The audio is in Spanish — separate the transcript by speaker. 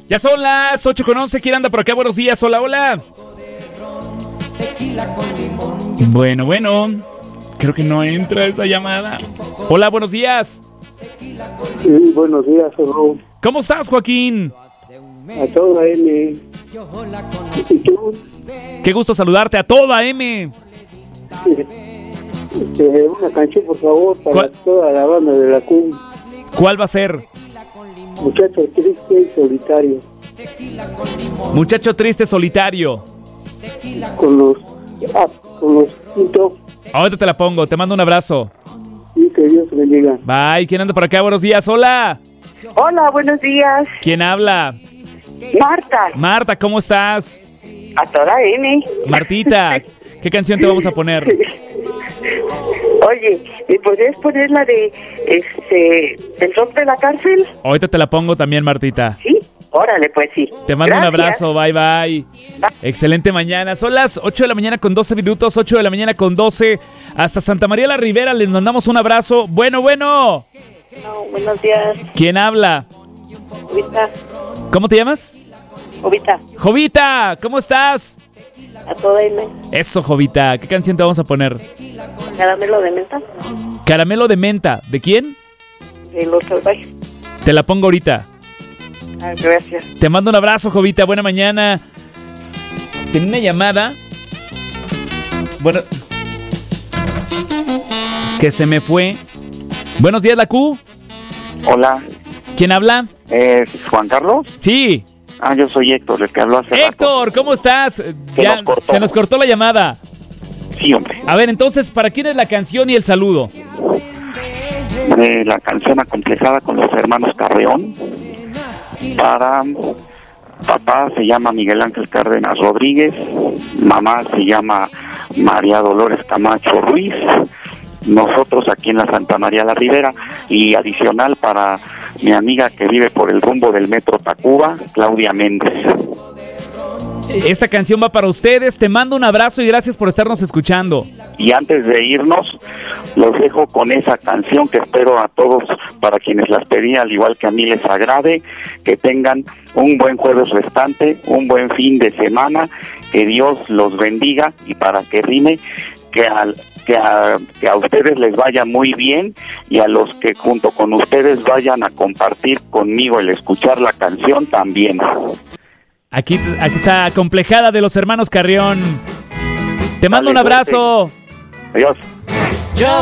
Speaker 1: Ya son las 8:11. ¿Quién anda por acá? Buenos días. Hola, hola. Bueno. Creo que no entra esa llamada. Hola, buenos días.
Speaker 2: Sí, buenos días, Raúl.
Speaker 1: ¿Cómo estás, Joaquín?
Speaker 2: A toda M. ¿Y tú?
Speaker 1: Qué gusto saludarte, a toda M.
Speaker 2: Una canción, por favor, para toda la banda de la CUM.
Speaker 1: ¿Cuál va a ser?
Speaker 2: Muchacho triste y solitario.
Speaker 1: Muchacho triste, solitario.
Speaker 2: Con los quintos.
Speaker 1: Ahorita te la pongo, te mando un abrazo.
Speaker 2: Y que Dios te bendiga.
Speaker 1: Bye, ¿quién anda por acá? Buenos días, hola.
Speaker 3: Hola, buenos días.
Speaker 1: ¿Quién habla?
Speaker 3: Marta.
Speaker 1: Marta, ¿cómo estás?
Speaker 3: A toda M.
Speaker 1: Martita, ¿qué canción te vamos a poner?
Speaker 3: Oye, ¿me podrías poner la de El rock de la cárcel?
Speaker 1: Ahorita te la pongo también, Martita.
Speaker 3: Sí, órale, pues sí.
Speaker 1: Te mando
Speaker 3: Gracias.
Speaker 1: un abrazo, bye. Excelente mañana. Son las 8 de la mañana con 12 minutos, 8 de la mañana con 12. Hasta Santa María la Ribera les mandamos un abrazo. Bueno.
Speaker 3: No, buenos días.
Speaker 1: ¿Quién habla?
Speaker 3: Jovita.
Speaker 1: ¿Cómo te llamas?
Speaker 3: Jovita.
Speaker 1: Jovita, ¿cómo estás?
Speaker 3: A toda M.
Speaker 1: Eso, Jovita. ¿Qué canción te vamos a poner?
Speaker 3: Caramelo de menta.
Speaker 1: Caramelo de menta. ¿De quién?
Speaker 3: De Los Salvajes.
Speaker 1: Te la pongo ahorita.
Speaker 3: Gracias.
Speaker 1: Te mando un abrazo, Jovita. Buena mañana. Tenía una llamada. Bueno, que se me fue. Buenos días, la Q.
Speaker 4: Hola.
Speaker 1: ¿Quién habla?
Speaker 4: ¿Es Juan Carlos?
Speaker 1: Sí.
Speaker 4: Yo soy Héctor, el que habló hace rato.
Speaker 1: Héctor, ¿cómo estás? Se nos cortó la llamada.
Speaker 4: Sí, hombre.
Speaker 1: A ver, entonces, ¿para quién es la canción y el saludo?
Speaker 4: La canción acomplejada con los hermanos Carreón. Para papá se llama Miguel Ángel Cárdenas Rodríguez. Mamá se llama María Dolores Camacho Ruiz. Nosotros aquí en la Santa María la Ribera. Y adicional para mi amiga que vive por el rumbo del metro Tacuba, Claudia Méndez.
Speaker 1: Esta canción va para ustedes. Te mando un abrazo y gracias por estarnos escuchando.
Speaker 4: Y antes de irnos, los dejo con esa canción que espero a todos, para quienes las pedí, al igual que a mí, les agrade, que tengan un buen jueves restante, un buen fin de semana, que Dios los bendiga, y para que rime, que a ustedes les vaya muy bien, y a los que junto con ustedes vayan a compartir conmigo el escuchar la canción también.
Speaker 1: Aquí está Complejada de los hermanos Carrión. Te mando un abrazo.
Speaker 4: Adiós.
Speaker 5: Yo